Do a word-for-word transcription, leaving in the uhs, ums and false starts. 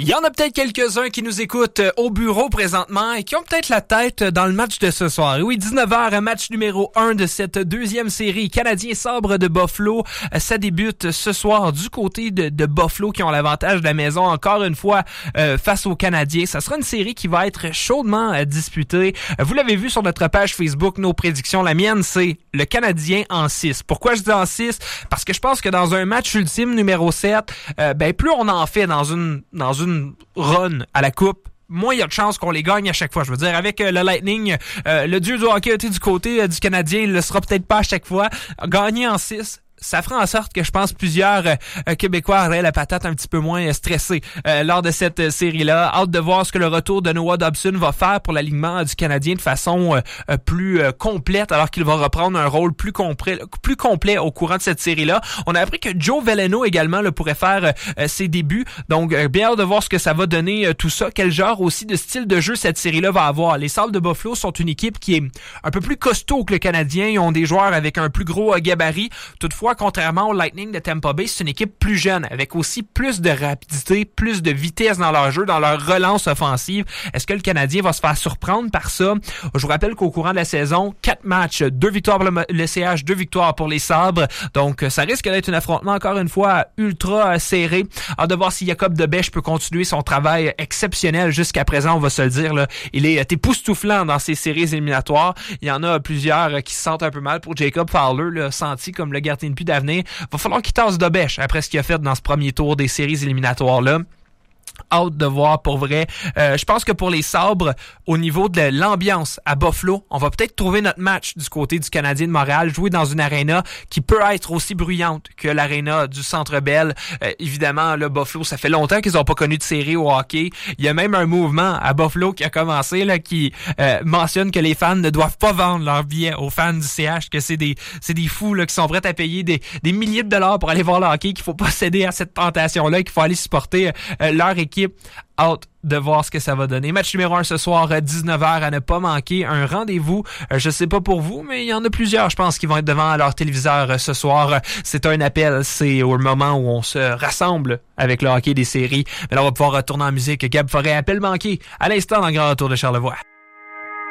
Il y en a peut-être quelques-uns qui nous écoutent au bureau présentement et qui ont peut-être la tête dans le match de ce soir. Et oui, dix-neuf heures, match numéro un de cette deuxième série. Canadiens Sabres de Buffalo. Ça débute ce soir du côté de, de Buffalo qui ont l'avantage de la maison encore une fois euh, face aux Canadiens. Ça sera une série qui va être chaudement euh, disputée. Vous l'avez vu sur notre page Facebook, nos prédictions. La mienne, c'est le Canadien en six. Pourquoi je dis en six? Parce que je pense que dans un match ultime numéro sept, euh, ben plus on en fait dans une dans une une run à la coupe, moins il y a de chances qu'on les gagne à chaque fois. Je veux dire, avec euh, le Lightning, euh, le dieu du hockey a été du côté euh, du Canadien, il le sera peut-être pas à chaque fois. Gagner en six, ça fera en sorte que je pense plusieurs euh, Québécois auraient la patate un petit peu moins euh, stressée euh, lors de cette euh, série-là. Hâte de voir ce que le retour de Noah Dobson va faire pour l'alignement du Canadien de façon euh, plus euh, complète, alors qu'il va reprendre un rôle plus complet, plus complet au courant de cette série-là. On a appris que Joe Veleno également là, pourrait faire euh, ses débuts. Donc, euh, bien hâte de voir ce que ça va donner euh, tout ça. Quel genre aussi de style de jeu cette série-là va avoir. Les Sabres de Buffalo sont une équipe qui est un peu plus costaud que le Canadien. Ils ont des joueurs avec un plus gros euh, gabarit. Toutefois, contrairement au Lightning de Tampa Bay, c'est une équipe plus jeune, avec aussi plus de rapidité, plus de vitesse dans leur jeu, dans leur relance offensive. Est-ce que le Canadien va se faire surprendre par ça? Je vous rappelle qu'au courant de la saison, quatre matchs, deux victoires pour le, le C H, deux victoires pour les Sabres. Donc, ça risque d'être un affrontement, encore une fois, ultra serré. Hâte de voir si Jacob Debesch peut continuer son travail exceptionnel jusqu'à présent, on va se le dire. Là. Il est époustouflant dans ces séries éliminatoires. Il y en a plusieurs qui se sentent un peu mal pour Jacob Fowler, là, senti comme le gardien de but d'avenir. Va falloir qu'il tasse Debesch après ce qu'il a fait dans ce premier tour des séries éliminatoires-là. Hâte de voir pour vrai. Euh, je pense que pour les Sabres, au niveau de l'ambiance à Buffalo, on va peut-être trouver notre match du côté du Canadien de Montréal, jouer dans une aréna qui peut être aussi bruyante que l'aréna du Centre Bell. Euh, évidemment, là, Buffalo, ça fait longtemps qu'ils n'ont pas connu de série au hockey. Il y a même un mouvement à Buffalo qui a commencé là, qui euh, mentionne que les fans ne doivent pas vendre leurs billets aux fans du C H, que c'est des c'est des fous là, qui sont prêts à payer des, des milliers de dollars pour aller voir le hockey, qu'il faut pas céder à cette tentation-là, qu'il faut aller supporter euh, leur équipe. Hâte de voir ce que ça va donner. Match numéro un ce soir, dix-neuf heures, à ne pas manquer. Un rendez-vous, euh, je sais pas pour vous, mais il y en a plusieurs, je pense, qui vont être devant leur téléviseur euh, ce soir. C'est un appel, c'est au moment où on se rassemble avec le hockey des séries. Mais là, on va pouvoir retourner en musique. Gab Forêt, appel manqué à l'instant dans le Grand Retour de Charlevoix.